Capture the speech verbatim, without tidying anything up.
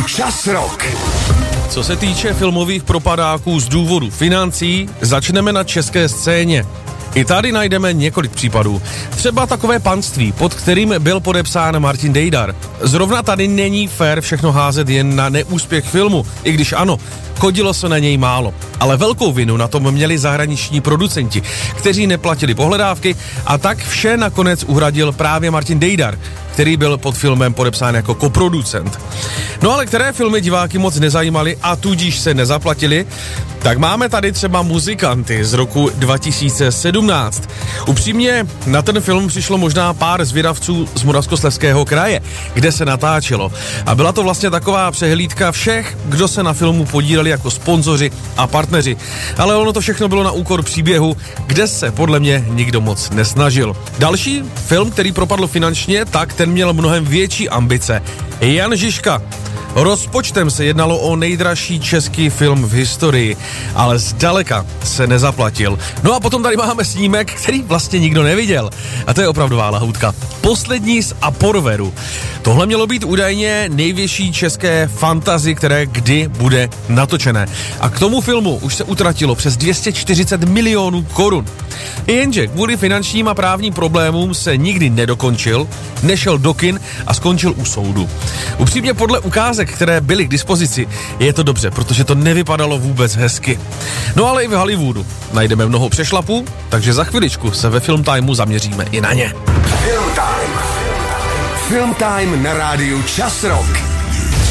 Čas Rock. Co se týče filmových propadáků z důvodu financí, začneme na české scéně. I tady najdeme několik případů. Třeba takové panství, pod kterým byl podepsán Martin Dejdar. Zrovna tady není fér všechno házet jen na neúspěch filmu, i když ano, chodilo se na něj málo. Ale velkou vinu na tom měli zahraniční producenti, kteří neplatili pohledávky a tak vše nakonec uhradil právě Martin Dejdar, který byl pod filmem podepsán jako koproducent. No ale které filmy diváky moc nezajímaly a tudíž se nezaplatili, tak máme tady třeba Muzikanty z roku dva tisíce sedmnáct. Upřímně na ten film přišlo možná pár zvědavců z Moravskoslezského kraje, kde se natáčelo. A byla to vlastně taková přehlídka všech, kdo se na filmu podíleli jako sponzoři a partneři. Ale ono to všechno bylo na úkor příběhu, kde se podle mě nikdo moc nesnažil. Další film, který propadl finančně, tak ten měl mnohem větší ambice. Jan Žižka. Rozpočtem se jednalo o nejdražší český film v historii, ale zdaleka se nezaplatil. No a potom tady máme snímek, který vlastně nikdo neviděl. A to je opravdová lahůdka. Poslední z Aporveru. Tohle mělo být údajně největší české fantasy, které kdy bude natočené. A k tomu filmu už se utratilo přes dvě stě čtyřicet milionů korun. Jenže kvůli finančním a právním problémům se nikdy nedokončil, nešel do kin a skončil u soudu. Upřímně podle ukázek, které byly k dispozici, je to dobře, protože to nevypadalo vůbec hezky. No ale i v Hollywoodu najdeme mnoho přešlapů, takže za chviličku se ve Film Timeu zaměříme i na ně. Film Time. Film Time na rádiu Čas Rock.